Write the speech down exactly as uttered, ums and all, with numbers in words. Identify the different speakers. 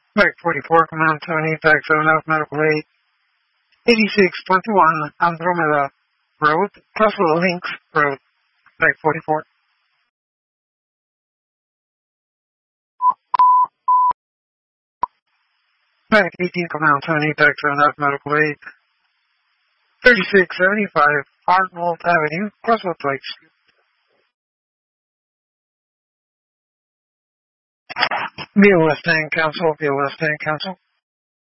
Speaker 1: Back forty-four, Command Tony, back seven out, medical aid. eighty-six twenty-one, Andromeda Road, Crossville Links Road, back forty-four. Back eighteen, Command Tony, back seven out, medical aid. thirty-six seventy-five, Arnold Avenue, Crossville Lakes. B O S Tank Council, B O S Tank Council.